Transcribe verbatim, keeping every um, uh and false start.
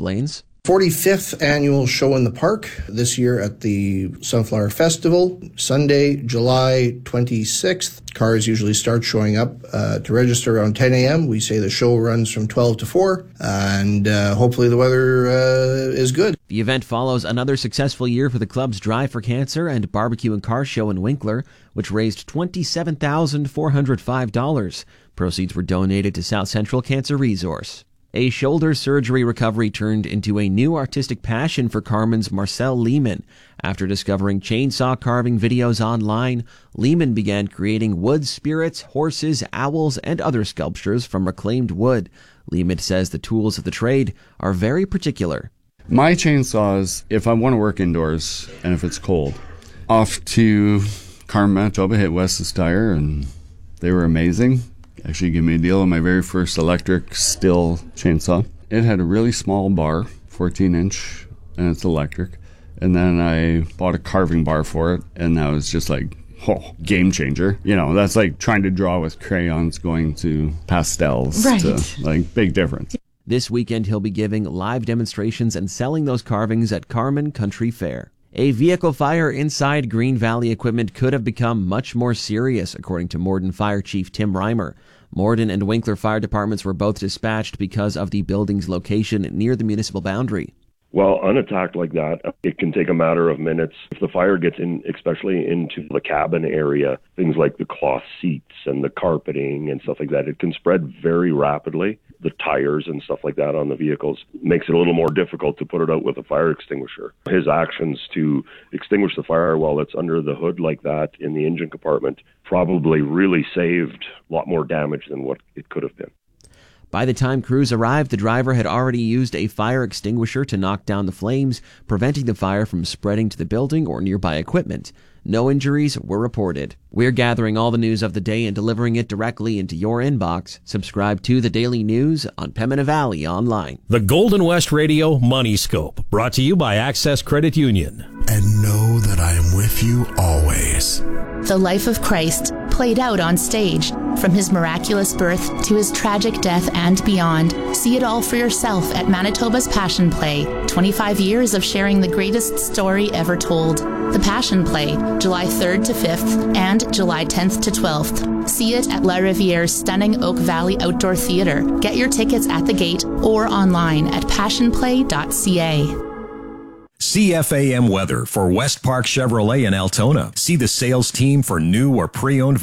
explains. forty-fifth annual show in the park this year at the Sunflower Festival, Sunday, July twenty-sixth. Cars usually start showing up uh, to register around ten a.m. We say the show runs from twelve to four, and uh, hopefully the weather uh, is good. The event follows another successful year for the club's Drive for Cancer and Barbecue and Car Show in Winkler, which raised twenty-seven thousand four hundred five dollars. Proceeds were donated to South Central Cancer Resource. A shoulder surgery recovery turned into a new artistic passion for Carman's Marcel Lehman. After discovering chainsaw carving videos online, Lehman began creating wood spirits, horses, owls, and other sculptures from reclaimed wood. Lehman says the tools of the trade are very particular. My chainsaws, if I want to work indoors and if it's cold, off to Carman, Manitoba, hit Wes's Tire, and they were amazing. Actually gave me a deal on my very first electric Stihl chainsaw. It had a really small bar, fourteen inch, and it's electric. And then I bought a carving bar for it, and that was just like, oh, game changer. You know, that's like trying to draw with crayons going to pastels. Right. To, like, big difference. This weekend he'll be giving live demonstrations and selling those carvings at Carman Country Fair. A vehicle fire inside Green Valley Equipment could have become much more serious, according to Morden Fire Chief Tim Reimer. Morden and Winkler fire departments were both dispatched because of the building's location near the municipal boundary. Well, unattacked like that, it can take a matter of minutes. If the fire gets in, especially into the cabin area, things like the cloth seats and the carpeting and stuff like that, it can spread very rapidly. The tires and stuff like that on the vehicles makes it a little more difficult to put it out with a fire extinguisher. His actions to extinguish the fire while it's under the hood like that in the engine compartment probably really saved a lot more damage than what it could have been. By the time crews arrived, the driver had already used a fire extinguisher to knock down the flames, preventing the fire from spreading to the building or nearby equipment. No injuries were reported. We're gathering all the news of the day and delivering it directly into your inbox. Subscribe to the Daily News on Pembina Valley Online. The Golden West Radio Money Scope, brought to you by Access Credit Union. And know that I am with you always. The life of Christ played out on stage, from his miraculous birth to his tragic death and beyond. See it all for yourself at Manitoba's Passion Play. twenty-five years of sharing the greatest story ever told. The Passion Play, July third to fifth and July tenth to twelfth. See it at La Riviere's stunning Oak Valley Outdoor Theatre. Get your tickets at the gate or online at passion play dot c a. C F A M weather for West Park Chevrolet in Altona. See the sales team for new or pre-owned